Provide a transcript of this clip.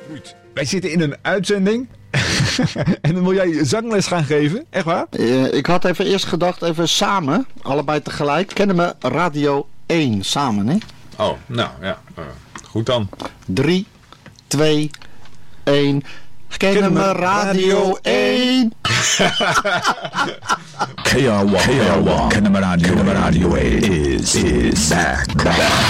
Ruud, wij zitten in een uitzending en dan wil jij zangles gaan geven, echt waar? Ik had even eerst gedacht, even samen, allebei tegelijk. Kennen we Radio 1 samen, hè? Oh, nou ja, goed dan. 3, 2, 1... Kennen we Radio 1? KR1, Kennen we Radio 1 is back.